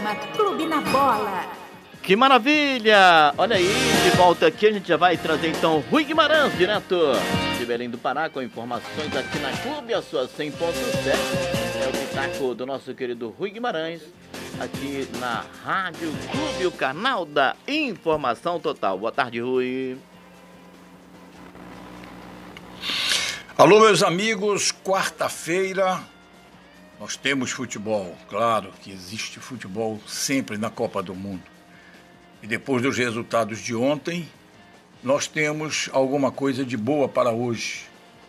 programa Clube na Bola. Que maravilha! Olha aí, de volta aqui a gente já vai trazer então Rui Guimarães, direto de Belém do Pará, com informações aqui na Clube, a sua 100.7. É o pitaco do nosso querido Rui Guimarães, aqui na Rádio Clube, o canal da informação total. Boa tarde, Rui. Alô, meus amigos, quarta-feira nós temos futebol. Claro que existe futebol sempre na Copa do Mundo. E depois dos resultados de ontem, nós temos alguma coisa de boa para hoje.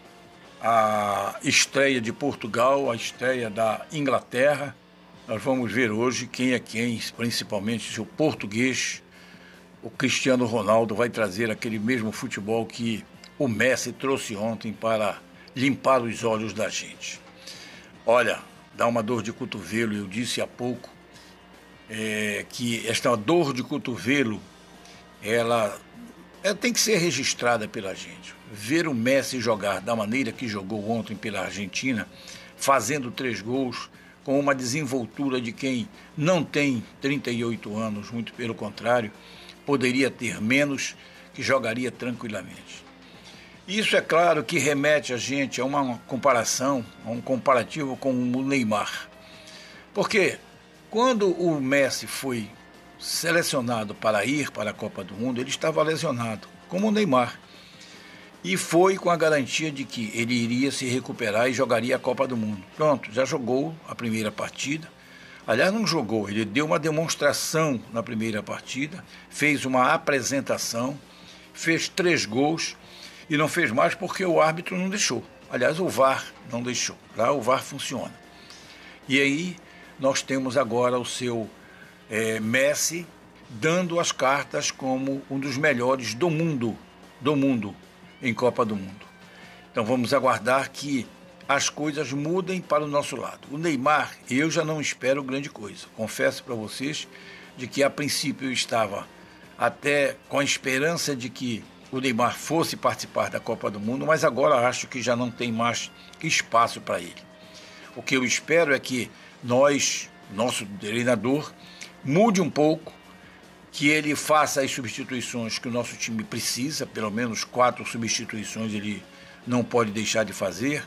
A estreia de Portugal, a estreia da Inglaterra. Nós vamos ver hoje quem é quem, principalmente se o português, o Cristiano Ronaldo, vai trazer aquele mesmo futebol que o Messi trouxe ontem para limpar os olhos da gente. Olha, dá uma dor de cotovelo, eu disse há pouco, que esta dor de cotovelo, ela tem que ser registrada pela gente. Ver o Messi jogar da maneira que jogou ontem pela Argentina, fazendo 3 gols, com uma desenvoltura de quem não tem 38 anos, muito pelo contrário, poderia ter menos, que jogaria tranquilamente. Isso é claro que remete a gente a uma comparação, a um comparativo com o Neymar. Porque quando o Messi foi selecionado para ir para a Copa do Mundo, ele estava lesionado, como o Neymar. E foi com a garantia de que ele iria se recuperar e jogaria a Copa do Mundo. Pronto, já jogou a primeira partida. Aliás, não jogou, ele deu uma demonstração na primeira partida, fez uma apresentação, fez 3 gols e não fez mais porque o árbitro não deixou. Aliás, o VAR não deixou. Lá o VAR funciona. E aí nós temos agora o seu Messi dando as cartas como um dos melhores do mundo em Copa do Mundo. Então vamos aguardar que as coisas mudem para o nosso lado. O Neymar, eu já não espero grande coisa. Confesso para vocês de que a princípio eu estava até com a esperança de que o Neymar fosse participar da Copa do Mundo, mas agora acho que já não tem mais espaço para ele. O que eu espero é que nosso treinador, mude um pouco, que ele faça as substituições que o nosso time precisa, pelo menos 4 substituições ele não pode deixar de fazer.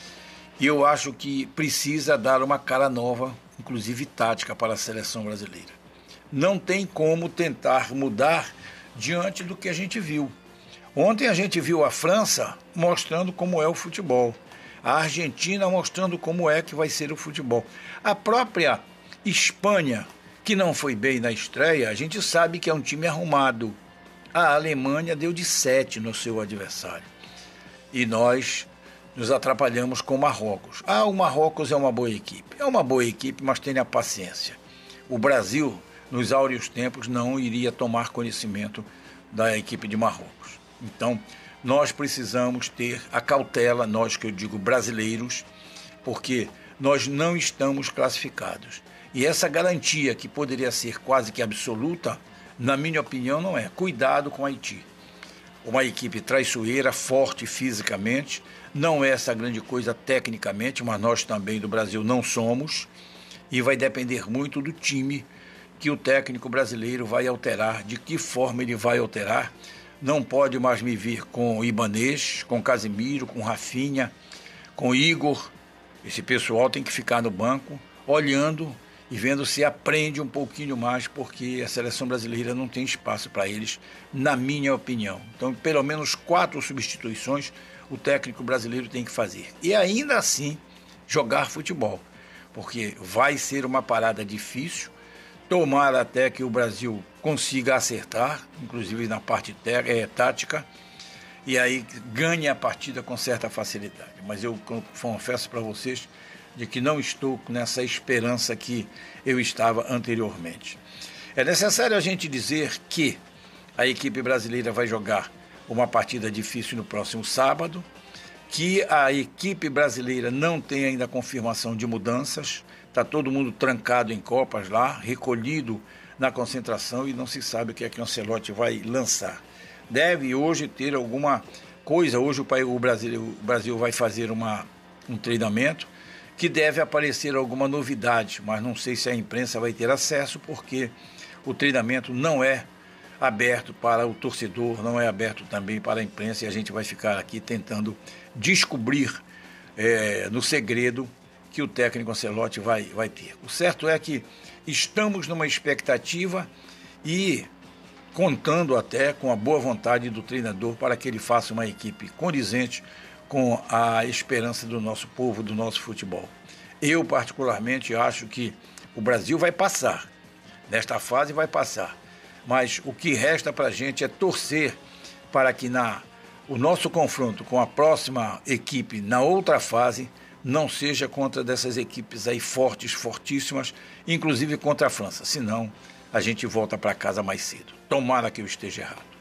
E eu acho que precisa dar uma cara nova, inclusive tática, para a seleção brasileira. Não tem como tentar mudar diante do que a gente viu. Ontem a gente viu a França mostrando como é o futebol. A Argentina mostrando como é que vai ser o futebol. A própria Espanha, que não foi bem na estreia, a gente sabe que é um time arrumado. A Alemanha deu de 7 no seu adversário. E nós nos atrapalhamos com o Marrocos. O Marrocos é uma boa equipe. É uma boa equipe, mas tenha paciência. O Brasil, nos áureos tempos, não iria tomar conhecimento da equipe de Marrocos. Então, nós precisamos ter a cautela, nós que eu digo brasileiros, porque nós não estamos classificados. E essa garantia, que poderia ser quase que absoluta, na minha opinião, não é. Cuidado com Haiti. Uma equipe traiçoeira, forte fisicamente, não é essa grande coisa tecnicamente, mas nós também do Brasil não somos, e vai depender muito do time que o técnico brasileiro vai alterar, de que forma ele vai alterar. Não pode mais me vir com Ibanez, com Casemiro, com Rafinha, com Igor. Esse pessoal tem que ficar no banco, olhando e vendo se aprende um pouquinho mais, porque a seleção brasileira não tem espaço para eles, na minha opinião. Então, pelo menos 4 substituições o técnico brasileiro tem que fazer. E ainda assim, jogar futebol, porque vai ser uma parada difícil. Tomara até que o Brasil consiga acertar, inclusive na parte tática, e aí ganhe a partida com certa facilidade. Mas eu confesso para vocês de que não estou nessa esperança que eu estava anteriormente. É necessário a gente dizer que a equipe brasileira vai jogar uma partida difícil no próximo sábado, que a equipe brasileira não tem ainda confirmação de mudanças, está todo mundo trancado em copas lá, recolhido na concentração, e não se sabe o que é que o Ancelotti vai lançar. Deve hoje ter alguma coisa, hoje o Brasil vai fazer um treinamento. que deve aparecer alguma novidade, mas não sei se a imprensa vai ter acesso, porque o treinamento não é aberto para o torcedor, não é aberto também para a imprensa, e a gente vai ficar aqui tentando descobrir no segredo que o técnico Ancelotti vai ter. O certo é que estamos numa expectativa e contando até com a boa vontade do treinador para que ele faça uma equipe condizente com a esperança do nosso povo, do nosso futebol. Eu, particularmente, acho que o Brasil vai passar. Nesta fase vai passar. Mas o que resta para a gente é torcer para que o nosso confronto com a próxima equipe na outra fase não seja contra dessas equipes aí fortes, fortíssimas, inclusive contra a França. Senão, a gente volta para casa mais cedo. Tomara que eu esteja errado.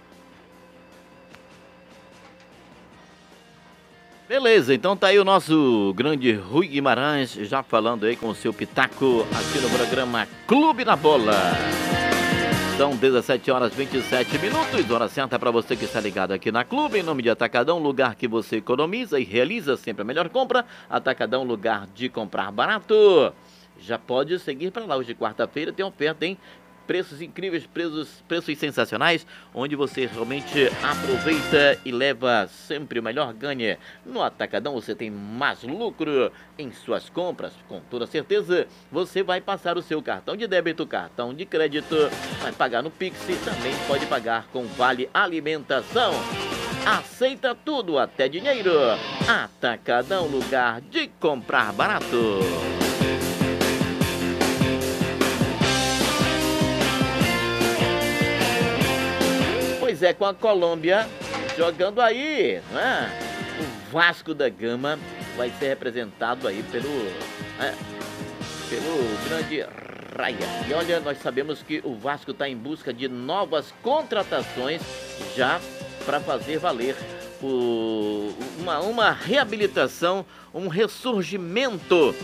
Beleza, então tá aí o nosso grande Rui Guimarães, já falando aí com o seu pitaco aqui no programa Clube na Bola. São 17 horas 27 minutos, hora certa para você que está ligado aqui na Clube, em nome de Atacadão, lugar que você economiza e realiza sempre a melhor compra. Atacadão, lugar de comprar barato. Já pode seguir para lá, hoje quarta-feira tem oferta, hein? Preços incríveis, preços sensacionais, onde você realmente aproveita e leva sempre o melhor ganho. No Atacadão você tem mais lucro em suas compras, com toda certeza. Você vai passar o seu cartão de débito, cartão de crédito, vai pagar no Pix, também pode pagar com Vale Alimentação. Aceita tudo, até dinheiro. Atacadão, lugar de comprar barato. Pois é, com a Colômbia jogando aí, não é? O Vasco da Gama vai ser representado aí pelo grande Raia. E olha, nós sabemos que o Vasco está em busca de novas contratações já para fazer valer uma reabilitação, um ressurgimento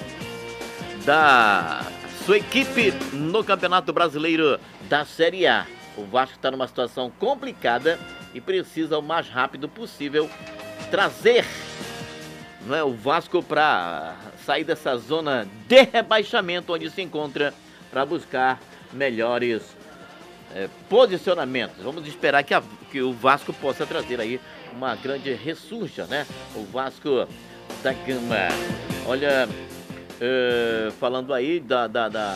da sua equipe no Campeonato Brasileiro da Série A. O Vasco está numa situação complicada e precisa o mais rápido possível trazer, não é, o Vasco para sair dessa zona de rebaixamento onde se encontra, para buscar melhores posicionamentos. Vamos esperar que o Vasco possa trazer aí uma grande ressurja, né? O Vasco da Gama. Olha, falando aí da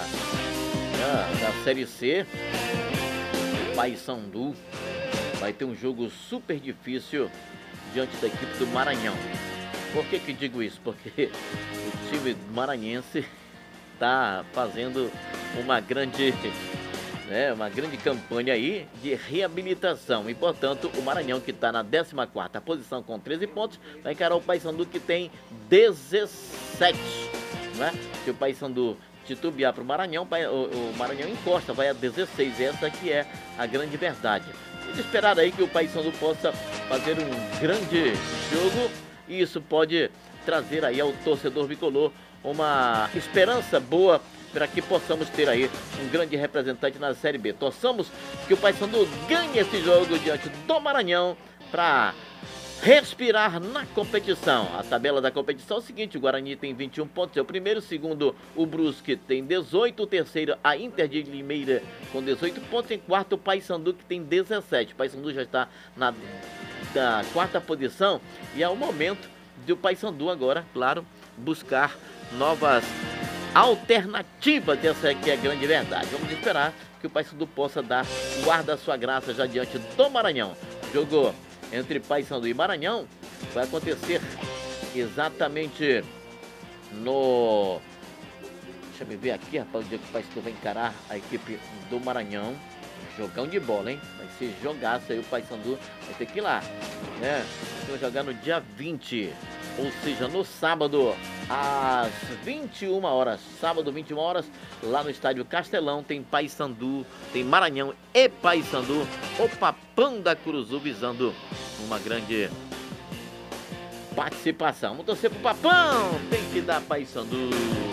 Série C, Paysandu vai ter um jogo super difícil diante da equipe do Maranhão. Por que digo isso? Porque o time maranhense está fazendo uma grande campanha aí de reabilitação. E, portanto, o Maranhão, que está na 14ª posição com 13 pontos, vai encarar o Paysandu, que tem 17. Né? Se o Paysandu titubear para o Maranhão encosta, vai a 16. Essa que é a grande verdade. Vamos esperar aí que o Paysandu possa fazer um grande jogo, e isso pode trazer aí ao torcedor bicolor uma esperança boa para que possamos ter aí um grande representante na Série B. Torçamos que o Paysandu ganhe esse jogo diante do Maranhão para respirar na competição. A tabela da competição é o seguinte: o Guarani tem 21 pontos, é o primeiro. Segundo, o Brusque tem 18. O terceiro, a Inter de Limeira com 18 pontos. Em quarto, o Paysandu, que tem 17. O Paysandu já está na 4ª posição, e é o momento de o Paysandu agora, claro, buscar novas alternativas. Essa aqui é a grande verdade. Vamos esperar que o Paysandu possa dar guarda a sua graça já diante do Maranhão. Jogo entre Paysandu e Maranhão vai acontecer exatamente no... Deixa eu ver aqui, rapaz, o dia que o Paysandu vai encarar a equipe do Maranhão. Jogão de bola, hein? Vai ser jogaço aí, o Paysandu vai ter que ir lá, né? Vai jogar no dia 20, ou seja, no sábado, às 21 horas. Sábado, 21 horas, lá no estádio Castelão, tem Paysandu, tem Maranhão e Paysandu. O Papão da Curuzu visando uma grande participação. Vamos torcer pro Papão, tem que dar Paysandu.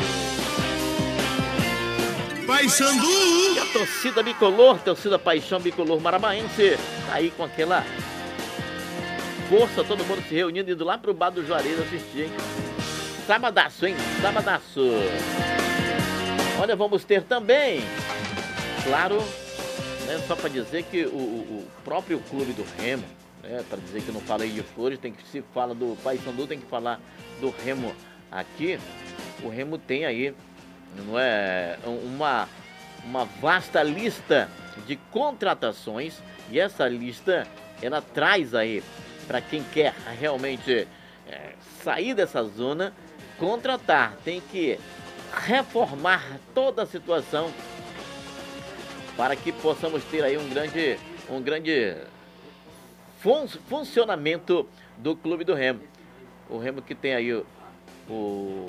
Paysandu! E a torcida bicolor, torcida Paixão Bicolor Maramaense, tá aí com aquela força, todo mundo se reunindo, indo lá pro bar do Juarez assistir, hein? sabadaço, hein? Sabadaço. Olha, vamos ter também, claro, né, só para dizer que o próprio clube do Remo, né, para dizer que eu não falei de Flores, tem que se fala do Paysandu, tem que falar do Remo aqui. O Remo tem aí, não é, uma vasta lista de contratações, e essa lista ela traz aí para quem quer realmente sair dessa zona, contratar, tem que reformar toda a situação para que possamos ter aí um grande funcionamento do clube do Remo. O Remo que tem aí o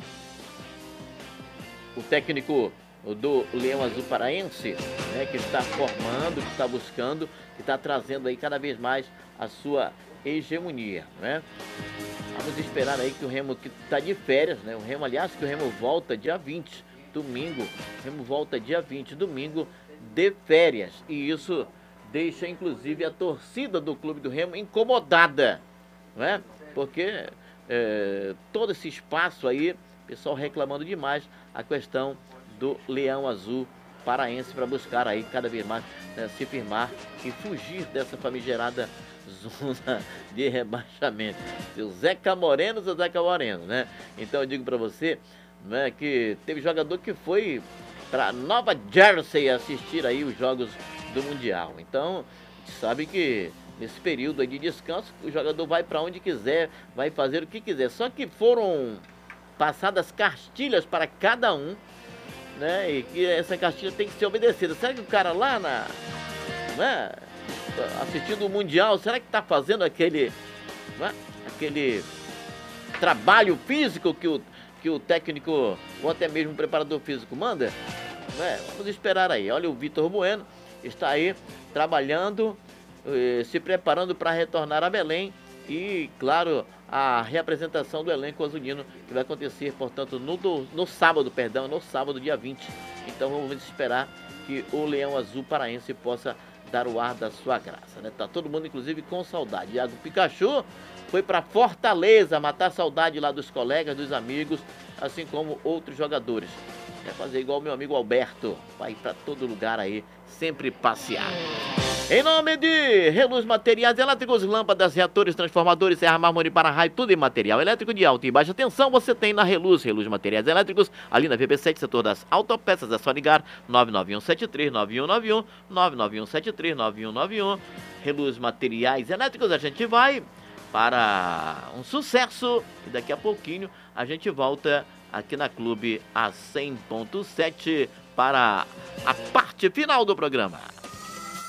técnico do Leão Azul Paraense, né, que está formando, que está buscando, que está trazendo aí cada vez mais a sua hegemonia, né? Vamos esperar aí que o Remo, que está de férias, né? O Remo, aliás, que o Remo volta dia 20, domingo. O Remo volta dia 20, domingo, de férias. E isso deixa, inclusive, a torcida do clube do Remo incomodada, né? Porque todo esse espaço aí, o pessoal reclamando demais a questão do Leão Azul Paraense para buscar aí cada vez mais, né, se firmar e fugir dessa famigerada zona de rebaixamento. Seu Zeca Moreno, né? Então eu digo para você, né, que teve jogador que foi para Nova Jersey assistir aí os jogos do Mundial. Então, a gente sabe que nesse período aí de descanso, o jogador vai para onde quiser, vai fazer o que quiser. Só que foram passadas cartilhas para cada um, né? E que essa cartilha tem que ser obedecida. Será que o cara lá né, assistindo o Mundial, será que está fazendo aquele trabalho físico que o técnico ou até mesmo o preparador físico manda? Né? Vamos esperar aí. Olha, o Vitor Bueno está aí trabalhando, se preparando para retornar a Belém e, claro, a reapresentação do elenco azulino que vai acontecer, portanto, no sábado, dia 20. Então vamos esperar que o Leão Azul Paraense possa dar o ar da sua graça, né? Tá todo mundo, inclusive, com saudade. Iago Pikachu foi para Fortaleza matar saudade lá dos colegas, dos amigos, assim como outros jogadores. Quer fazer igual meu amigo Alberto, vai para todo lugar aí, sempre passear. Em nome de Reluz Materiais Elétricos, lâmpadas, reatores, transformadores, serra, mármore, para-raio, tudo em material elétrico de alta e baixa tensão, você tem na Reluz Materiais Elétricos, ali na VB7, setor das autopeças, é só ligar 99173-9191, 99173-9191, Reluz Materiais Elétricos. A gente vai para um sucesso e daqui a pouquinho a gente volta aqui na Clube a 100.7 para a parte final do programa.